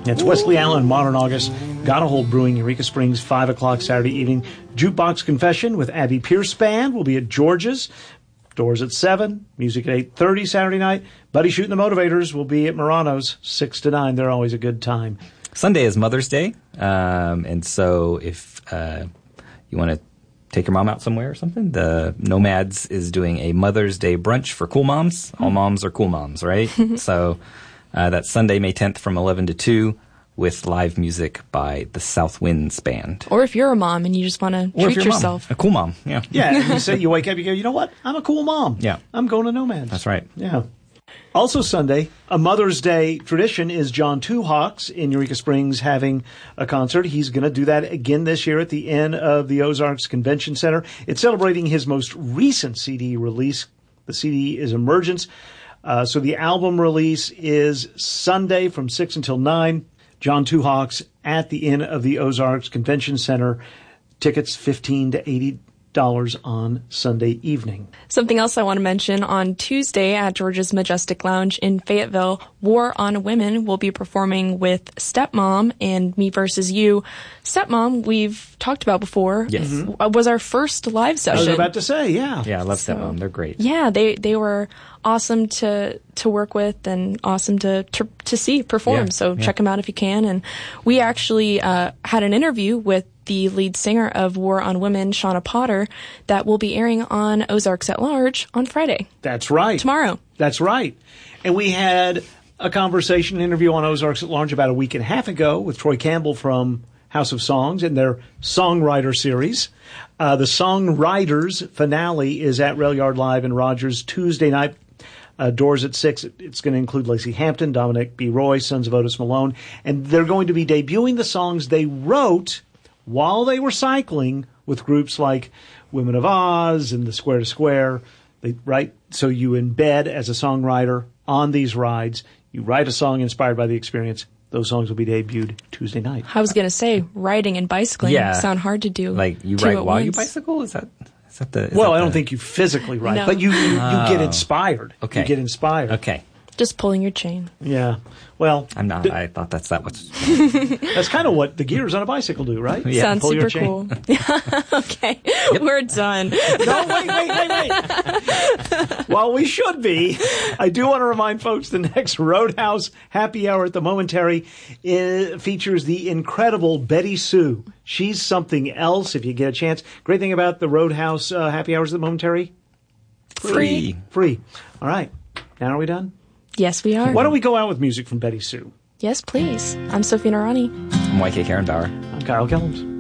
It's Wesley Allen, Modern August, Got a Hold Brewing, Eureka Springs, 5 o'clock Saturday evening. Jukebox Confession with Abby Pierce Band will be at George's. Doors at 7, music at 8:30 Saturday night. Buddy Shooting the Motivators will be at Murano's, 6 to 9. They're always a good time. Sunday is Mother's Day, and so if you want to take your mom out somewhere or something, the Nomads is doing a Mother's Day brunch for cool moms. All moms are cool moms, right? So that's Sunday, May 10th from 11 to 2 with live music by the South Winds Band. Or if you're a mom and you just want to treat yourself. A cool mom, yeah. Yeah, you wake up, you go, you know what? I'm a cool mom. Yeah. I'm going to Nomads. That's right. Yeah. Also Sunday, a Mother's Day tradition is John Two Hawks in Eureka Springs having a concert. He's going to do that again this year at the Inn of the Ozarks Convention Center. It's celebrating his most recent CD release. The CD is Emergence. So the album release is Sunday from 6 until 9. John Two Hawks at the Inn of the Ozarks Convention Center. Tickets $15 to $80 on Sunday evening. Something else I want to mention, on Tuesday at George's Majestic Lounge in Fayetteville, War on Women will be performing with Stepmom and Me Versus You. Stepmom, we've talked about before. Yes. Was our first live session. I was about to say, yeah. Yeah, I love Stepmom. They're great. Yeah, they were awesome to work with and awesome to see perform. Check them out if you can. And we actually had an interview with the lead singer of War on Women, Shauna Potter, that will be airing on Ozarks at Large on Friday. That's right. Tomorrow. That's right. And we had a conversation, interview on Ozarks at Large about a week and a half ago with Troy Campbell from House of Songs and their Songwriter series. The Songwriters finale is at Rail Yard Live in Rogers Tuesday night. Doors at 6. It's going to include Lacey Hampton, Dominic B. Roy, Sons of Otis Malone. And they're going to be debuting the songs they wrote while they were cycling with groups like Women of Oz and the Square to Square. Right? So you embed as a songwriter on these rides. You write a song inspired by the experience. Those songs will be debuted Tuesday night. I was going to say, riding and bicycling sound hard to do. Like you ride while you bicycle? Is that the... Well, I don't think you physically ride, but you get inspired. Okay. You get inspired. Okay. Just pulling your chain. Yeah. Well, I'm not. I thought that's what's... That's kind of what the gears on a bicycle do, right? Yeah. Sounds super cool. Okay. Yep. We're done. No, wait. While we should be, I do want to remind folks the next Roadhouse Happy Hour at the Momentary features the incredible Betty Sue. She's something else if you get a chance. Great thing about the Roadhouse Happy Hours at the Momentary? Free. All right. Now are we done? Yes, we are. Why don't we go out with music from Betty Sue? Yes, please. I'm Sophie Narani. I'm YK Karenbauer. I'm Kyle Kellums.